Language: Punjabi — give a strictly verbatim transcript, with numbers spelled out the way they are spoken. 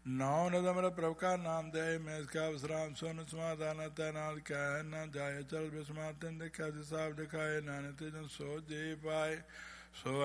ਨੌ ਨਦਮਰ ਪ੍ਰਭ ਕਾ ਨਾਮ ਦੇ ਮੈਂ ਇਸਕਾ ਵਿਸਰਾਮ ਸੁਨ ਸਮਾਧਾਨ ਤੈ ਨਾਲ ਕਹਿ ਨਾ ਜਾਏ ਚਲ ਬਿਸਮਾ ਤਿੰਨ ਦੇਖਿਆ ਸਾਬ ਦਿਖਾਏ ਨਾਨਕ ਤੇ ਜਨ ਸੋ ਜੇ ਪਾਏ ਸੋ